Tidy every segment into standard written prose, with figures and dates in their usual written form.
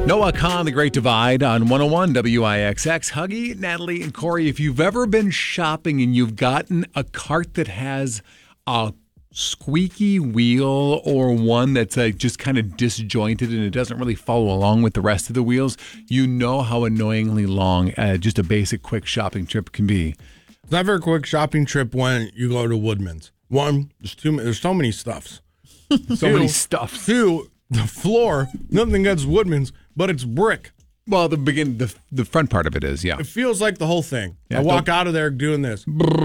Noah Kahn, The Great Divide on 101 WIXX. Huggy, Natalie, and Corey, if you've ever been shopping and you've gotten a cart that has a squeaky wheel or one that's just kind of disjointed and it doesn't really follow along with the rest of the wheels, you know how annoyingly long just a basic quick shopping trip can be. It's never a quick shopping trip when you go to Woodman's. One, there's so many stuffs. Many stuffs. Two, the floor, nothing against Woodman's, but it's brick. Well, the front part of it is, yeah. It feels like the whole thing. Yeah, I walk out of there doing this.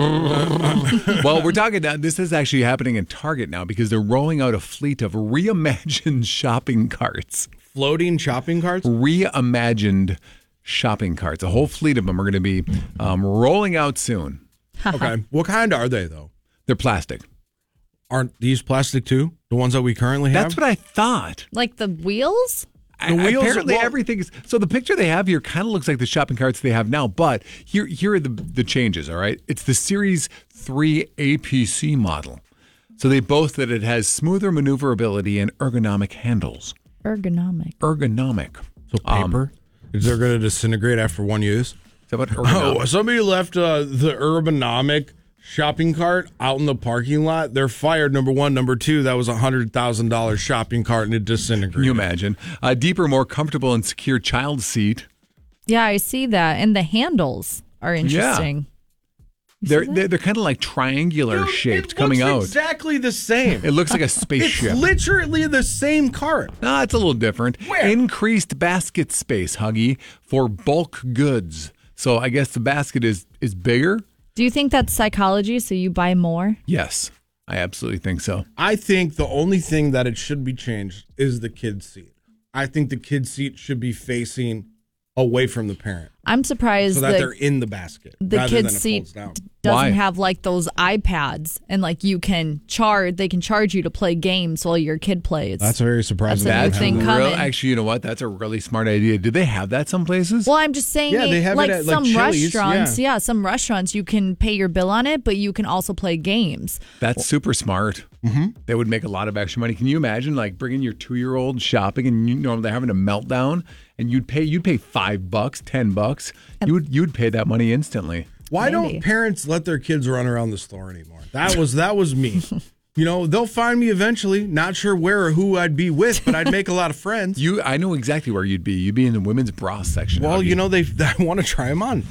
Well, we're talking now. This is actually happening in Target now because they're rolling out a fleet of reimagined shopping carts. Floating shopping carts? Reimagined shopping carts. A whole fleet of them are going to be rolling out soon. Okay. What kind are they, though? They're plastic. Aren't these plastic, too? The ones that we currently have? That's what I thought. Like the wheels? The wheels Apparently, everything is. So the picture they have here kind of looks like the shopping carts they have now, but here are the changes, all right? It's the Series 3 APC model. So they boast that it has smoother maneuverability and ergonomic handles. Ergonomic. So paper? Is they going to disintegrate after one use? Is that what ergonomic? Oh, somebody left the ergonomic shopping cart out in the parking lot. They're fired, number one. Number two, that was a $100,000 shopping cart and it disintegrated. Can you imagine? A deeper, more comfortable and secure child seat. Yeah, I see that. And the handles are interesting. They're kind of like triangular shaped coming out. It's exactly the same. It looks like a spaceship. It's literally the same cart. No, it's a little different. Where? Increased basket space, Huggy, for bulk goods. So I guess the basket is bigger. Do you think that's psychology, so you buy more? Yes, I absolutely think so. I think the only thing that it should be changed is the kid's seat. I think the kid's seat should be facing away from the parent. I'm surprised so that they're in the basket. the rather kid's than it seat folds down. doesn't Why? have like those iPads and like they can charge you to play games while your kid plays. That's very surprising. That's a new thing coming. Actually, you know what? That's a really smart idea. Do they have that some places? Well, I'm just saying, Yeah, they have like it at, some Chili's, restaurants. yeah. Yeah, some restaurants you can pay your bill on it, but you can also play games. That's super smart. Mm-hmm. They would make a lot of extra money. Can you imagine like bringing your 2-year-old shopping and they're having a meltdown and you'd pay $5, $10. You'd pay that money instantly. Why Maybe. don't parents let their kids run around the store anymore? That was me. They'll find me eventually. Not sure where or who I'd be with, but I'd make a lot of friends. I know exactly where you'd be. You'd be in the women's bra section. Well, Huggy. I want to try them on.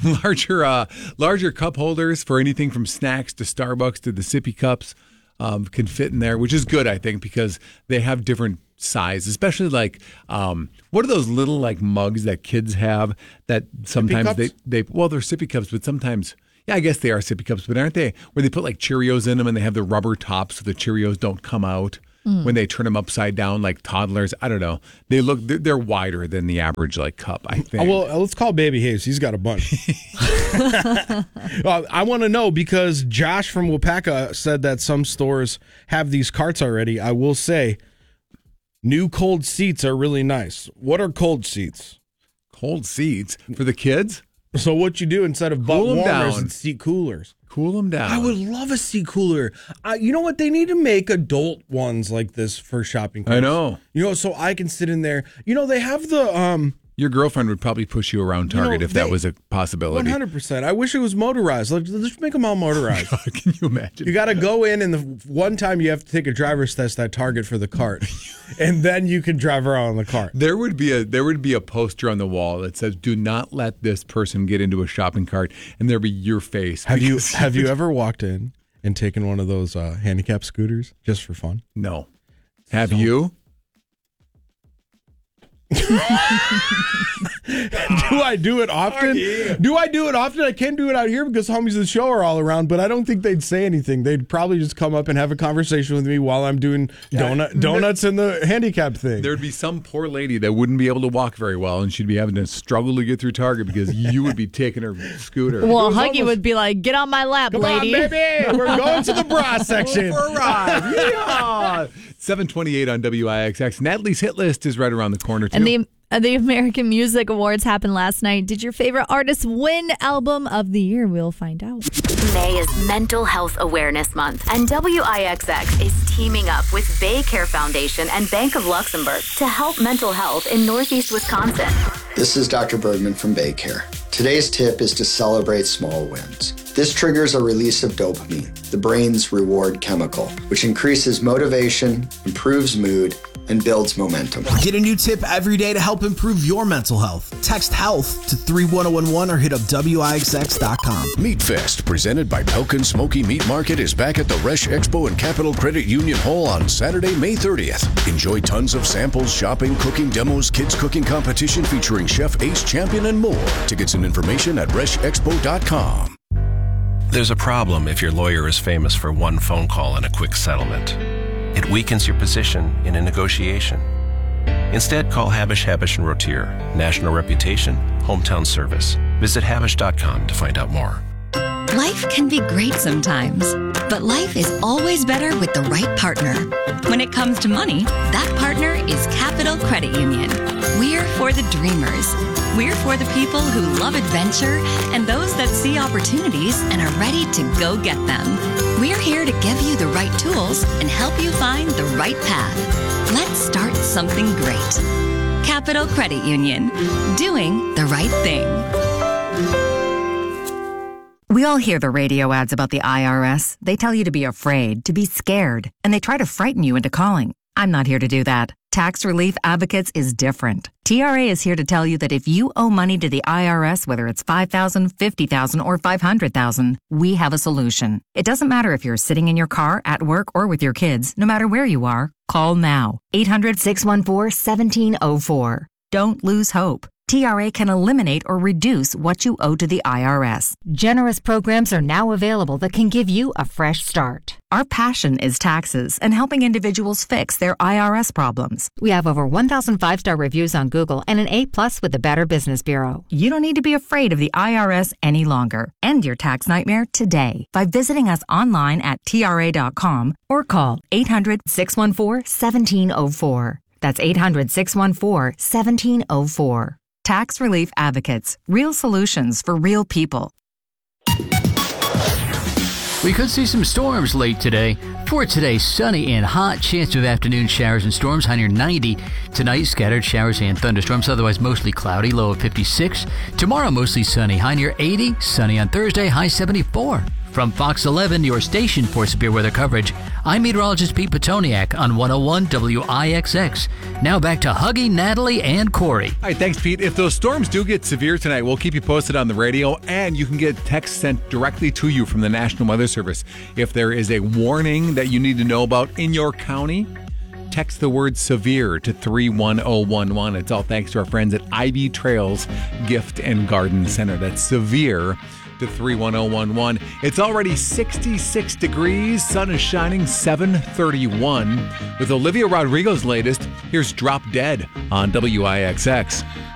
larger cup holders for anything from snacks to Starbucks to the sippy cups can fit in there, which is good, I think, because they have different size, especially like what are those little like mugs that kids have that sometimes they're sippy cups, but sometimes I guess they are sippy cups, but aren't they where they put like Cheerios in them and they have the rubber tops so the Cheerios don't come out when they turn them upside down like toddlers? I don't know. They're wider than the average like cup, I think. Well, let's call Baby Hayes. He's got a bunch. I want to know because Josh from Wapaka said that some stores have these carts already. I will say new cold seats are really nice. What are cold seats? Cold seats for the kids? So what you do instead of butt Cool 'em warmers down. and seat coolers. Cool them down. I would love a seat cooler. You know what? They need to make adult ones like this for shopping carts. I know. So I can sit in there. They have the Your girlfriend would probably push you around Target if that was a possibility. 100%. I wish it was motorized. Let's make them all motorized. Can you imagine? You got to go in, and the one time you have to take a driver's test at Target for the cart, and then you can drive around in the cart. There would be a poster on the wall that says, "Do not let this person get into a shopping cart," and there'd be your face. Have you ever walked in and taken one of those handicap scooters just for fun? No. Have you? Do I do it often? Do I do it often? I can't do it out here because homies of the show are all around, but I don't think they'd say anything. They'd probably just come up and have a conversation with me while I'm doing donuts in the handicap thing. There'd be some poor lady that wouldn't be able to walk very well, and she'd be having to struggle to get through Target because you would be taking her scooter. Well, Huggy would be like, "Get on my lap, Come lady." on, baby. We're going to the bra section. For a ride. Yeah. 728 on WIXX. Natalie's hit list is right around the corner, too. And the The American Music Awards happened last night. Did your favorite artist win Album of the Year? We'll find out. May is Mental Health Awareness Month, and WIXX is teaming up with Baycare Foundation and Bank of Luxembourg to help mental health in Northeast Wisconsin. This is Dr. Bergman from Baycare. Today's tip is to celebrate small wins. This triggers a release of dopamine, the brain's reward chemical, which increases motivation, improves mood, and builds momentum. Get a new tip every day to help improve your mental health. Text HEALTH to 31011 or hit up WIXX.com. Meat Fest, presented by Pelkin Smoky Meat Market, is back at the Resch Expo in Capital Credit Union Hall on Saturday, May 30th. Enjoy tons of samples, shopping, cooking demos, kids cooking competition featuring Chef Ace Champion, and more. Tickets and information at ReschExpo.com. There's a problem if your lawyer is famous for one phone call and a quick settlement. It weakens your position in a negotiation. Instead, call Habish, Habish & Rotier. National reputation, hometown service. Visit Habish.com to find out more. Life can be great sometimes, but life is always better with the right partner. When it comes to money, that partner is Capital Credit Union. We're for the dreamers. We're for the people who love adventure and those that see opportunities and are ready to go get them. We're here to give you the right tools and help you find the right path. Let's start something great. Capital Credit Union, doing the right thing. We all hear the radio ads about the IRS. They tell you to be afraid, to be scared, and they try to frighten you into calling. I'm not here to do that. Tax Relief Advocates is different. TRA is here to tell you that if you owe money to the IRS, whether it's $5,000, $50,000, or $500,000, we have a solution. It doesn't matter if you're sitting in your car, at work, or with your kids. No matter where you are, call now. 800-614-1704. Don't lose hope. TRA can eliminate or reduce what you owe to the IRS. Generous programs are now available that can give you a fresh start. Our passion is taxes and helping individuals fix their IRS problems. We have over 1,000 5-star reviews on Google and an A+ with the Better Business Bureau. You don't need to be afraid of the IRS any longer. End your tax nightmare today by visiting us online at TRA.com or call 800-614-1704. That's 800-614-1704. Tax Relief Advocates. Real solutions for real people. We could see some storms late today. For today, sunny and hot. Chance of afternoon showers and storms, high near 90. Tonight, scattered showers and thunderstorms, otherwise mostly cloudy, low of 56. Tomorrow, mostly sunny, high near 80. Sunny on Thursday, high 74. From Fox 11, your station for severe weather coverage, I'm meteorologist Pete Petoniak on 101 WIXX. Now back to Huggy, Natalie, and Corey. All right, thanks, Pete. If those storms do get severe tonight, we'll keep you posted on the radio, and you can get text sent directly to you from the National Weather Service. If there is a warning that you need to know about in your county, text the word severe to 31011. It's all thanks to our friends at Ivy Trails Gift and Garden Center. That's severe to 31011. It's already 66 degrees. Sun is shining, 7:31. With Olivia Rodrigo's latest, here's Drop Dead on WIXX.